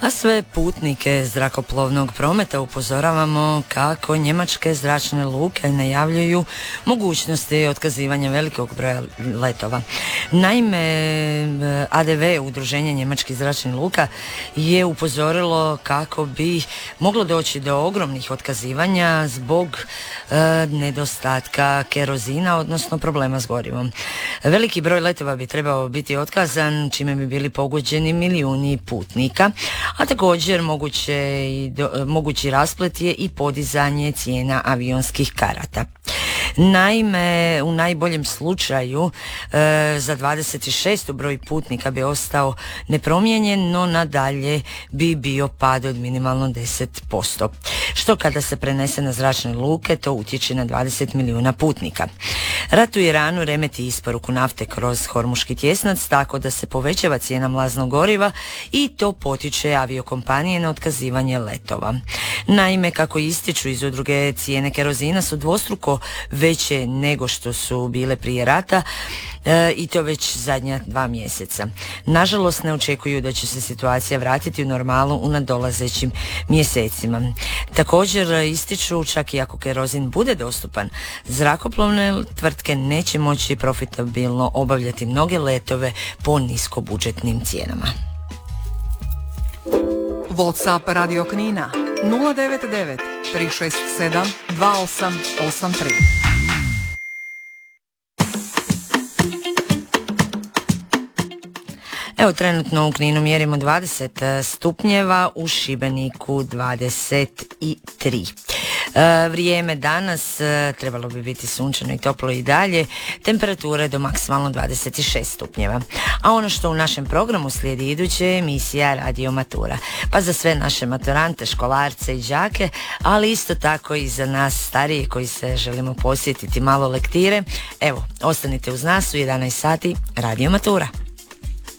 A sve putnike zrakoplovnog prometa upozoravamo kako njemačke zračne luke najavljuju mogućnosti otkazivanja velikog broja letova. Naime, ADV, Udruženje njemačkih zračnih luka, je upozorilo kako bi moglo doći do ogromnih otkazivanja zbog nedostatka kerozina, odnosno problema s gorivom. Veliki broj letova bi trebao biti otkazan, čime bi bili pogođeni milijuni putnika, a također mogući rasplet je i podizanje cijena avionskih karata. Naime, u najboljem slučaju za 26. broj putnika bi ostao nepromijenjen, no nadalje bi bio pad od minimalno 10%. Što kada se prenese na zračne luke, to utječe na 20 milijuna putnika. Rat u Iranu remeti isporuku nafte kroz Hormuški tjesnac, tako da se povećava cijena mlaznog goriva i to potiče aviokompanije na otkazivanje letova. Naime, kako ističu iz udruge, cijene kerozina su dvostruko veće nego što su bile prije rata i to već zadnja 2 mjeseca. Nažalost, ne očekuju da će se situacija vratiti u normalu u nadolazećim mjesecima. Također ističu, čak i ako kerozin bude dostupan, zrakoplovne tvrtke neće moći profitabilno obavljati mnoge letove po niskobudžetnim cijenama. WhatsApp Radio Knina 099 367 2883. Evo, trenutno u Kninu mjerimo 20 stupnjeva, u Šibeniku 23. Vrijeme danas trebalo bi biti sunčano i toplo i dalje, temperature do maksimalno 26 stupnjeva. A ono što u našem programu slijedi iduće je emisija Radio Matura. Pa za sve naše maturante, školarce i đake, ali isto tako i za nas starije koji se želimo posjetiti malo lektire, evo, ostanite uz nas u 11 sati Radio Matura.